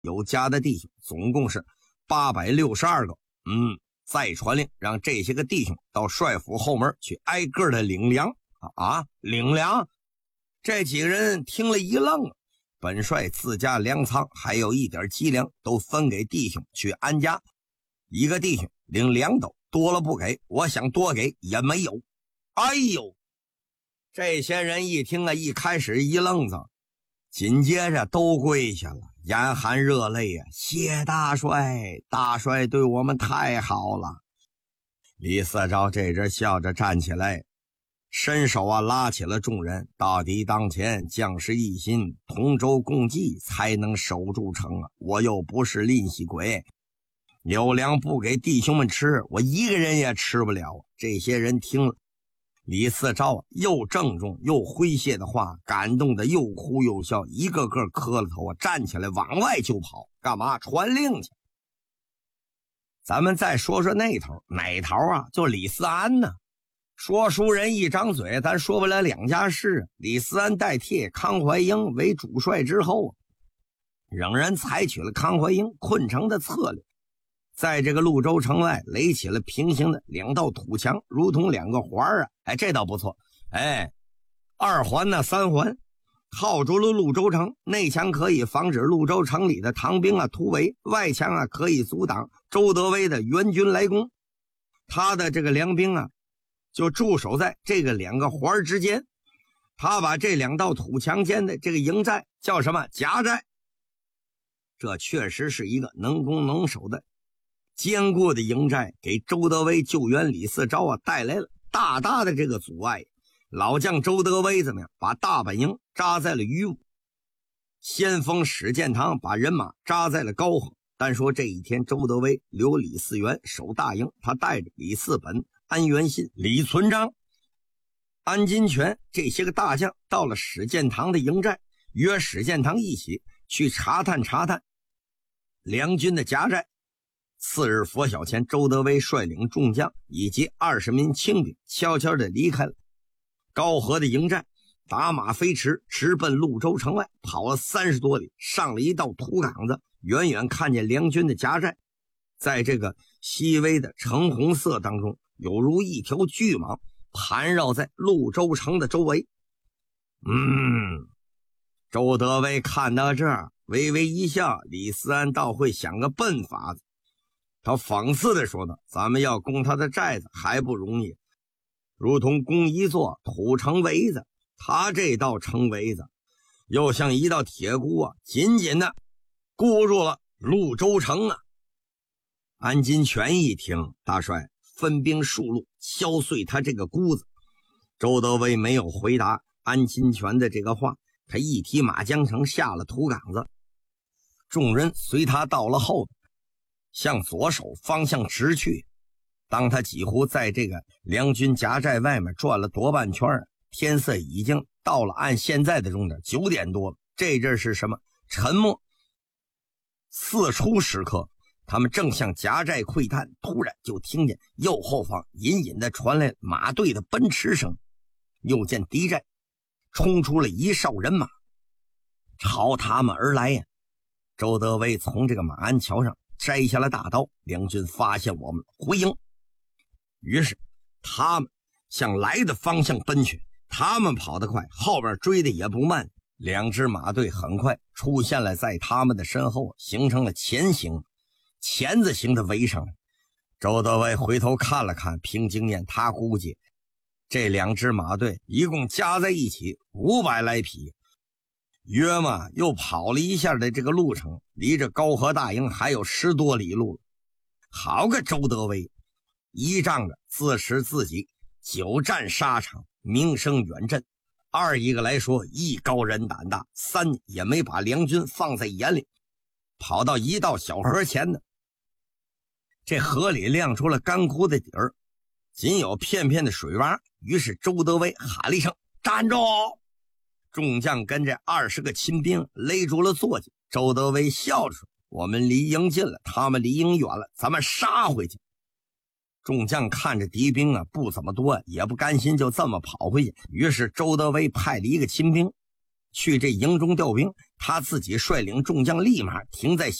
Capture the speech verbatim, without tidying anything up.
有家的弟兄总共是八百六十二个。嗯，再传令让这些个弟兄到帅府后门去挨个的领粮。啊，领粮？这几个人听了一愣，本帅自家粮仓还有一点积粮都分给弟兄去安家，一个弟兄领两斗，多了不给，我想多给也没有。哎呦，这些人一听啊，一开始一愣子，紧接着都跪下了，眼含热泪啊，谢大帅，大帅对我们太好了。李四昭这阵笑着站起来，伸手啊拉起了众人，大敌当前，将士一心，同舟共济，才能守住城啊！我又不是吝惜鬼，有粮不给弟兄们吃，我一个人也吃不了。这些人听了李四昭又郑重又诙谐的话，感动的又哭又笑，一个个磕了头啊，站起来往外就跑。干嘛？传令去。咱们再说说那头，哪头啊？就李思安呢。说书人一张嘴，咱说不了两家事。李思安代替康怀英为主帅之后，仍然采取了康怀英困城的策略，在这个潞州城外垒起了平行的两道土墙，如同两个环啊！哎，这倒不错。哎，二环呢，三环，套住了潞州城，内墙可以防止潞州城里的唐兵啊突围，外墙啊可以阻挡周德威的援军来攻。他的这个粮兵啊，就驻守在这个两个环之间，他把这两道土墙间的这个营寨叫什么？夹寨。这确实是一个能攻能守的坚固的营寨，给周德威救援李四昭啊带来了大大的这个阻碍。老将周德威怎么样？把大本营扎在了余武，先锋史建堂把人马扎在了高河。单说这一天，周德威留李四元守大营，他带着李四本、安元信、李存璋、安金泉这些个大将到了史建堂的营寨，约史建堂一起去查探查探梁军的夹寨。次日拂晓前，周德威率领众将以及二十名清兵悄悄地离开了高河的营寨，打马飞驰，直奔潞州城外，跑了三十多里，上了一道土岗子，远远看见梁军的夹寨，在这个细微的橙红色当中，有如一条巨蟒盘绕在潞州城的周围。嗯，周德威看到这儿微微一笑，李思安倒会想个笨法子。他讽刺地说道，咱们要攻他的寨子还不容易，如同攻一座土城围子，他这道城围子又像一道铁箍啊，紧紧的箍住了潞州城啊。安金泉一听，大帅分兵数路敲碎他这个箍子。周德威没有回答安金泉的这个话，他一提马缰绳下了土岗子，众人随他到了后边，向左手方向直去。当他几乎在这个梁军夹寨外面转了多半圈，天色已经到了按现在的钟点九点多了。这阵是什么？沉默四出时刻，他们正向夹寨窥探，突然就听见右后方隐隐地传来马队的奔驰声，又见敌寨冲出了一哨人马，朝他们而来呀！周德威从这个马鞍桥上摘下了大刀，梁军发现我们，回营。于是他们向来的方向奔去，他们跑得快，后边追的也不慢，两支马队很快出现了在他们的身后，形成了前行钳子形的围上来。周德威回头看了看，凭经验他估计这两支马队一共加在一起五百来匹，约嘛又跑了一下的这个路程，离着高河大营还有十多里路了。好个周德威，一仗着自持自己久战沙场，名声远震；二一个来说艺高人胆大；三也没把梁军放在眼里，跑到一道小河前呢。这河里亮出了干枯的底儿，仅有片片的水洼。于是周德威喊了一声：“站住！”众将跟着二十个亲兵勒住了坐骑。周德威笑着说：“我们离营近了，他们离营远了，咱们杀回去。”众将看着敌兵啊不怎么多，也不甘心就这么跑回去。于是周德威派了一个亲兵去这营中调兵，他自己率领众将立马停在